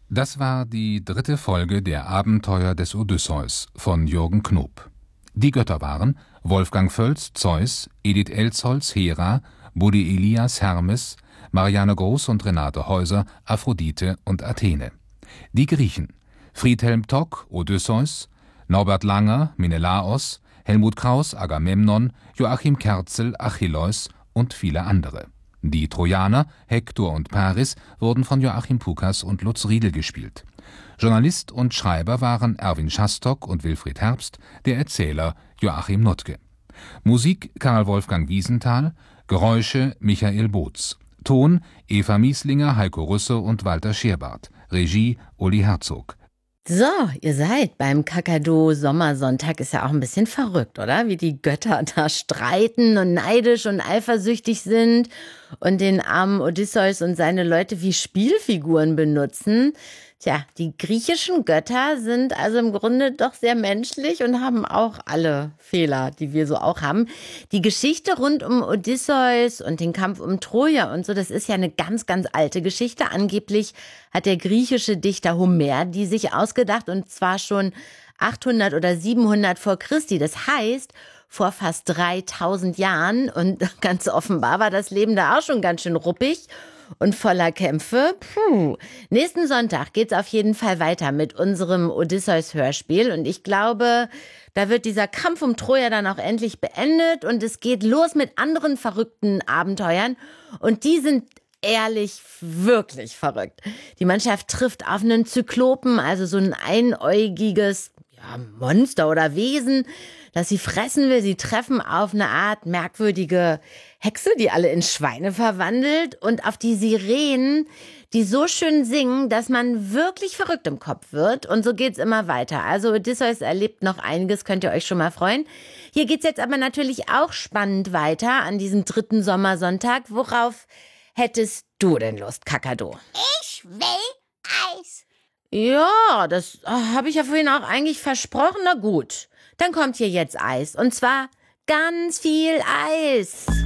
Das war die 3. Folge der Abenteuer des Odysseus von Jürgen Knoop. Die Götter waren Wolfgang Völz, Zeus, Edith Elsholz, Hera, Buddy Elias, Hermes, Marianne Groß und Renate Häuser, Aphrodite und Athene. Die Griechen: Friedhelm Tock, Odysseus, Norbert Langer, Menelaos, Helmut Krauss, Agamemnon, Joachim Kerzel, Achilleus und viele andere. Die Trojaner, Hektor und Paris, wurden von Joachim Pukas und Lutz Riedel gespielt. Journalist und Schreiber waren Erwin Schastock und Wilfried Herbst, der Erzähler Joachim Notke. Musik Karl Wolfgang Wiesenthal, Geräusche Michael Boots, Ton Eva Mieslinger, Heiko Rüsse und Walter Scherbart, Regie Uli Herzog. So, ihr seid beim Kakadu-Sommersonntag. Ist ja auch ein bisschen verrückt, oder? Wie die Götter da streiten und neidisch und eifersüchtig sind und den armen Odysseus und seine Leute wie Spielfiguren benutzen. Tja, die griechischen Götter sind also im Grunde doch sehr menschlich und haben auch alle Fehler, die wir so auch haben. Die Geschichte rund um Odysseus und den Kampf um Troja und so, das ist ja eine ganz, ganz alte Geschichte. Angeblich hat der griechische Dichter Homer die sich ausgedacht, und zwar schon 800 oder 700 vor Christi. Das heißt, vor fast 3000 Jahren, und ganz offenbar war das Leben da auch schon ganz schön ruppig und voller Kämpfe. Nächsten Sonntag geht's auf jeden Fall weiter mit unserem Odysseus-Hörspiel. Und ich glaube, da wird dieser Kampf um Troja dann auch endlich beendet. Und es geht los mit anderen verrückten Abenteuern. Und die sind ehrlich wirklich verrückt. Die Mannschaft trifft auf einen Zyklopen, also so ein einäugiges Monster oder Wesen, das sie fressen will. Sie treffen auf eine Art merkwürdige Hexe, die alle in Schweine verwandelt, und auf die Sirenen, die so schön singen, dass man wirklich verrückt im Kopf wird. Und so geht's immer weiter. Also Odysseus erlebt noch einiges, könnt ihr euch schon mal freuen. Hier geht's jetzt aber natürlich auch spannend weiter an diesem 3. Sommersonntag. Worauf hättest du denn Lust, Kakadu? Ich will Eis. Ja, das habe ich ja vorhin auch eigentlich versprochen. Na gut, dann kommt hier jetzt Eis. Und zwar ganz viel Eis.